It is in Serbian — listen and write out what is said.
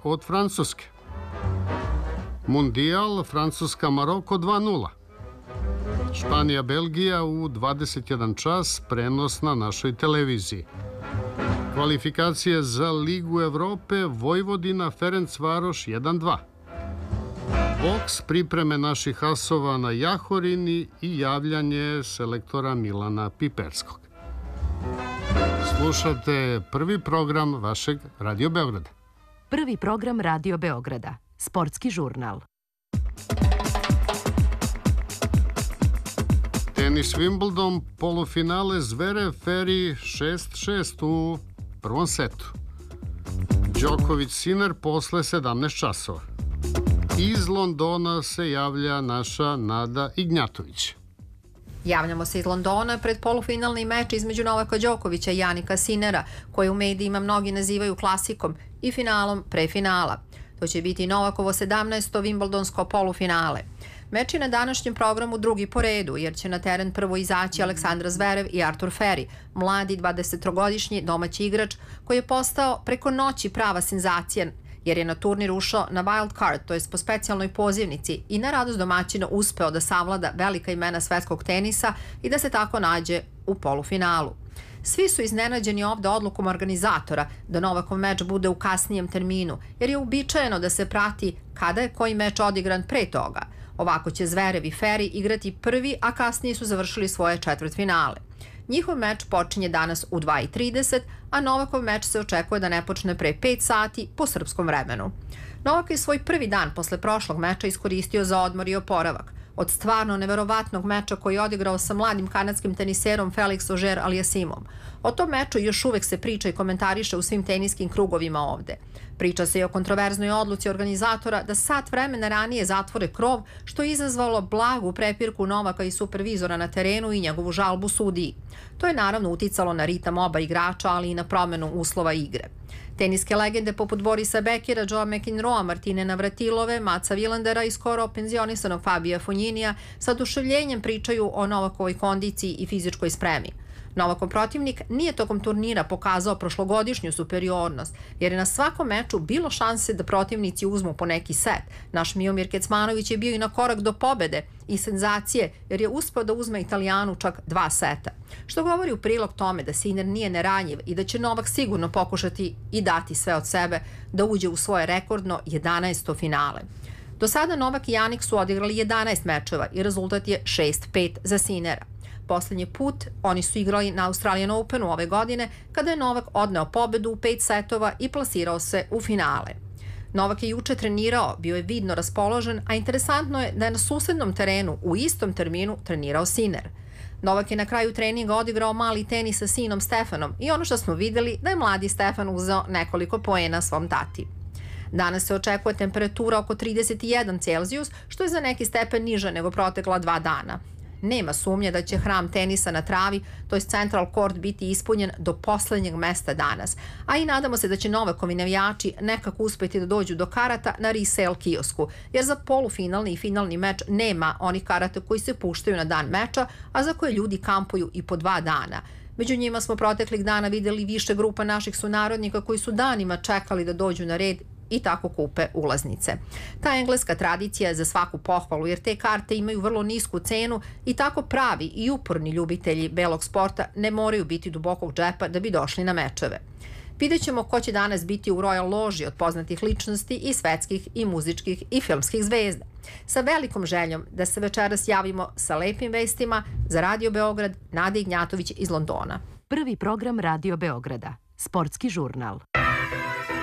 od Francuske. Mundijal Francuska-Maroko 2:0. Španija-Belgija u 21 čas, prenos na našoj televiziji. Kvalifikacije za Ligu Evrope Vojvodina-Ferencvaroš 1:2. Boks, pripreme naših asova na Jahorini i javljanje selektora Milana Piperskog. Slušate prvi program vašeg Radio Beograda. Prvi program Radio Beograda. Sportski žurnal. Tenis Wimbledon, polufinale Zverev Ferry 6:6 u prvom setu. Đoković-Sinner posle 17 časova. Iz Londona se javlja naša Nada Ignjatović. Javljamo se iz Londona pred polufinalni meč između Novaka Đokovića i Janika Sinnera, koje u medijima mnogi nazivaju klasikom i finalom pre finala. To će biti Novakovo 17. Wimbledonsko polufinale. Meč je na današnjem programu drugi po redu, jer će na teren prvo izaći Aleksandar Zverev i Artur Ferry, mladi 23-godišnji domaći igrač koji je postao preko noći prava senzacija, jer je na turnir ušao na wild card, to jest po specijalnoj pozivnici, i na radost domaćina uspeo da savlada velika imena svetskog tenisa i da se tako nađe u polufinalu. Svi su iznenađeni ovde odlukom organizatora da Novakov meč bude u kasnijem terminu, jer je uobičajeno da se prati kada je koji meč odigran pre toga. Ovako će Zverev i Ferry igrati prvi, a kasnije su završili svoje četvrtfinale. Njihov meč počinje danas u 2:30, a Novakov meč se očekuje da ne počne pre 5 sati po srpskom vremenu. Novak je svoj prvi dan posle prošlog meča iskoristio za odmor i oporavak. Od stvarno neverovatnog meča koji je odigrao sa mladim kanadskim teniserom Felix Auger-Aliassimom. O tom meču još uvek se priča i komentariše u svim teniskim krugovima ovde. Priča se i o kontroverznoj odluci organizatora da sat vremena ranije zatvore krov, što je izazvalo blagu prepirku Novaka i supervizora na terenu i njegovu žalbu sudiji. To je naravno uticalo na ritam oba igrača, ali i na promenu uslova igre. Teniske legende poput Borisa Bekira, Joea McEnroea, Martine Navratilove, Maca Vilandera i skoro penzionisanog Fabija Fogninija sa oduševljenjem pričaju o Novakovoj kondiciji i fizičkoj spremi. Novakov protivnik nije tokom turnira pokazao prošlogodišnju superiornost, jer je na svakom meču bilo šanse da protivnici uzmu po neki set. Naš Miomir Kecmanović je bio i na korak do pobede i senzacije, jer je uspeo da uzme Italijanu čak 2 seta. Što govori u prilog tome da Sinner nije neranjiv i da će Novak sigurno pokušati i dati sve od sebe da uđe u svoje rekordno 11. finale. Do sada Novak i Janik su odigrali 11 mečeva i rezultat je 6:5 za Sinnera. Poslednji put oni su igrali na Australian Openu ove godine, kada je Novak odneo pobedu u 5 setova i plasirao se u finale. Novak je juče trenirao, bio je vidno raspoložen, a interesantno je da je na susednom terenu u istom terminu trenirao Sinner. Novak je na kraju treninga odigrao mali tenis sa sinom Stefanom i ono što smo videli da je mladi Stefan uzeo nekoliko poena svom tati. Danas se očekuje temperatura oko 31 Celzijus, što je za neki stepen niža nego protekla 2 dana. Nema sumnje da će hram tenisa na travi, to je Central Court, biti ispunjen do poslednjeg mesta danas, a i nadamo se da će Novakovi navijači nekako uspeti da dođu do karata na resale kiosku, jer za polufinalni i finalni meč nema onih karata koji se puštaju na dan meča, a za koje ljudi kampuju i po 2 dana. Među njima smo proteklih dana videli više grupa naših sunarodnika koji su danima čekali da dođu na red i tako kupe ulaznice. Ta engleska tradicija je za svaku pohvalu, jer te karte imaju vrlo nisku cenu i tako pravi i uporni ljubitelji belog sporta ne moraju biti dubokog džepa da bi došli na mečeve. Vidjet ćemo ko će danas biti u Royal loži od poznatih ličnosti i svetskih i muzičkih i filmskih zvezda. Sa velikom željom da se večeras javimo sa lepim vestima za Radio Beograd, Nada Ignjatović iz Londona. Prvi program Radio Beograda. Sportski žurnal.